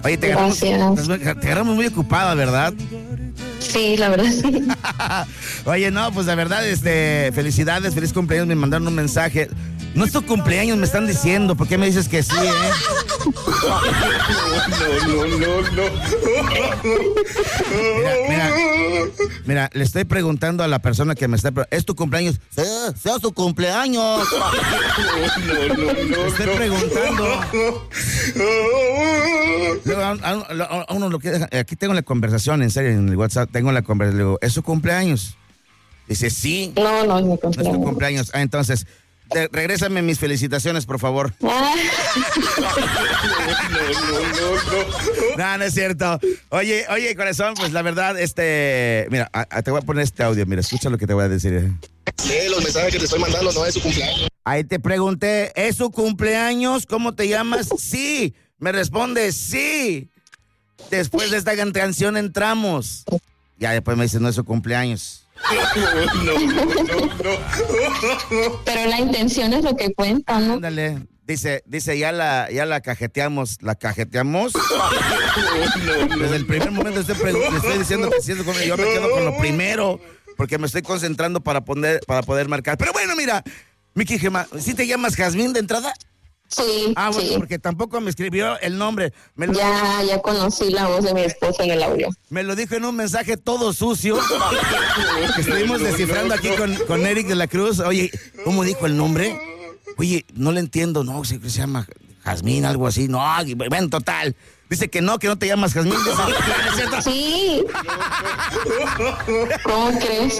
Oye, te agarramos muy ocupada, ¿verdad? Sí, la verdad sí. Oye, no, pues la verdad, felicidades, feliz cumpleaños, me mandaron un mensaje. No es tu cumpleaños, me están diciendo. ¿Por qué me dices que sí, No. Mira, le estoy preguntando a la persona que me está... ¿Es tu cumpleaños? Sea su cumpleaños. Le estoy preguntando. A uno lo que... Aquí tengo la conversación, en serio, en el WhatsApp. Tengo la conversación. Le digo, ¿es su cumpleaños? Dice, sí. No es mi cumpleaños. No es tu cumpleaños. Entonces... regrésame mis felicitaciones, por favor. No es cierto. Oye, corazón, pues la verdad, mira, te voy a poner este audio, mira, escucha lo que te voy a decir. Los mensajes que te estoy mandando no es su cumpleaños. Ahí te pregunté, ¿es su cumpleaños? ¿Cómo te llamas? Sí. Me responde, sí. Después de esta canción entramos. Ya después me dice, no es su cumpleaños. Pero la intención es lo que cuenta, ¿no? Ándale. Dice, ya la cajeteamos. ¿La cajeteamos? Desde el primer momento le estoy diciendo que sí, yo me quedo con lo primero, porque me estoy concentrando para poder marcar. Pero bueno, mira, Miki Gema, ¿sí te llamas Jazmín de entrada? Sí. Bueno, sí. Porque tampoco me escribió el nombre. Ya conocí la voz de mi esposa en el audio. Me lo dijo en un mensaje todo sucio. Que estuvimos descifrando aquí con Eric de la Cruz. Oye, ¿cómo dijo el nombre? Oye, no le entiendo. No, se llama Jazmín, algo así. No, ven, total. Dice que no te llamas Jazmín. Sí. ¿Cómo crees?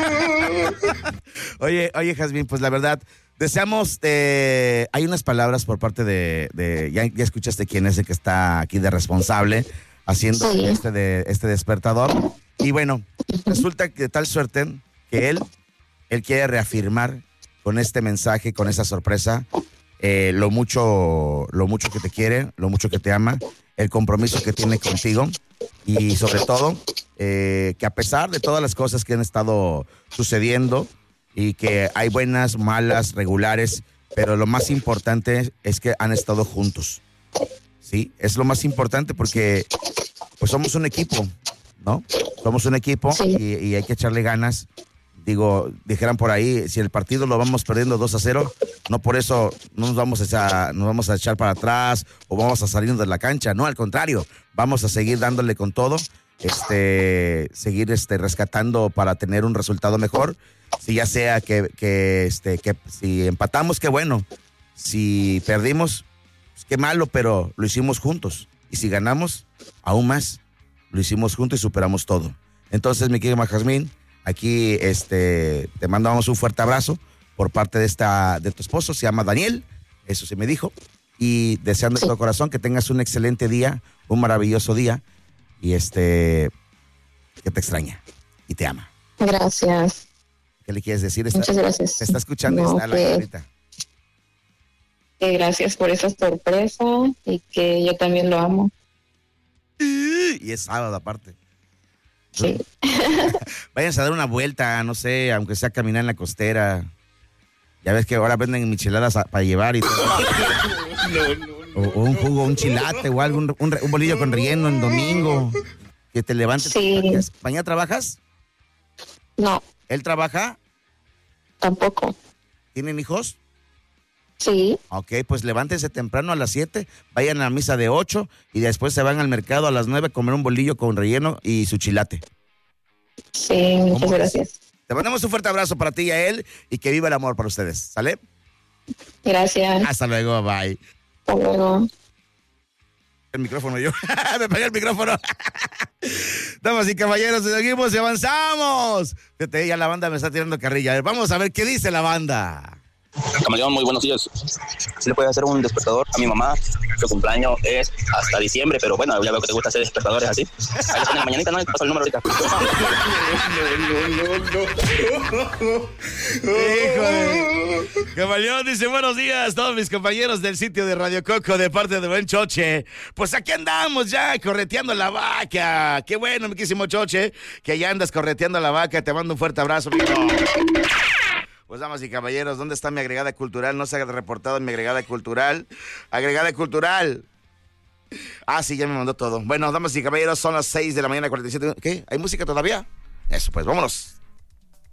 Oye, Jazmín, pues la verdad... Deseamos, hay unas palabras por parte de ya escuchaste quién es el que está aquí de responsable haciendo sí. este despertador. Y bueno, resulta que de tal suerte que él quiere reafirmar con este mensaje, con esa sorpresa, lo mucho que te quiere, lo mucho que te ama, el compromiso que tiene contigo y sobre todo que a pesar de todas las cosas que han estado sucediendo, y que hay buenas, malas, regulares, pero lo más importante es que han estado juntos, ¿sí? Es lo más importante porque pues somos un equipo, ¿no? Somos un equipo sí. y hay que echarle ganas. Dijeran por ahí, si el partido lo vamos perdiendo 2-0, no por eso no nos vamos a echar para atrás o vamos a salir de la cancha, no, al contrario, vamos a seguir dándole con todo, seguir rescatando para tener un resultado mejor. Si ya sea que si empatamos, qué bueno. Si perdimos, pues qué malo, pero lo hicimos juntos. Y si ganamos, aún más, lo hicimos juntos y superamos todo. Entonces, mi querida Jazmín, aquí te mandamos un fuerte abrazo por parte de tu esposo, se llama Daniel, eso se me dijo. Y deseando de todo corazón que tengas un excelente día, un maravilloso día. Y que te extraña y te ama. Gracias. ¿Qué le quieres decir? Muchas gracias. Te está escuchando y está ahorita. Gracias por esa sorpresa y que yo también lo amo. Y es sábado aparte. Sí. Váyanse a dar una vuelta, no sé, aunque sea caminar en la costera. Ya ves que ahora venden micheladas para llevar y todo. O un jugo, un chilate o algo, un bolillo con relleno en domingo. Que te levantes. Sí. ¿Mañana trabajas? No. ¿Él trabaja? Tampoco. ¿Tienen hijos? Sí. Ok, pues levántense temprano a las 7, vayan a la misa de 8 y después se van al mercado a las 9 a comer un bolillo con relleno y su chilate. Sí, muchas gracias. Te mandamos un fuerte abrazo para ti y a él y que viva el amor para ustedes, ¿sale? Gracias. Hasta luego, bye. Hasta luego. El micrófono yo. Me pegué el micrófono. Damas y caballeros, seguimos y avanzamos. Fíjate, ya la banda me está tirando carrilla. A ver, vamos a ver qué dice la banda. Camaleón, muy buenos días. ¿Sí le puede hacer un despertador a mi mamá? Su cumpleaños es hasta diciembre, pero bueno, ya veo que te gusta hacer despertadores así. Ahí lo tienes mañanita, ¿no? Te paso el número ahorita. Híjole. Camaleón dice, buenos días, todos mis compañeros del sitio de Radio Coco, de parte de Buen Choche. Pues aquí andamos ya, correteando la vaca. Qué bueno, mi quísimo Choche, que ya andas correteando la vaca. Te mando un fuerte abrazo, amigo. Pues damas y caballeros, ¿dónde está mi agregada cultural? No se ha reportado en mi agregada cultural. Agregada cultural. Ah, sí, ya me mandó todo. Bueno, damas y caballeros, son las 6 de la mañana, 47. ¿Qué? ¿Hay música todavía? Eso, pues, vámonos.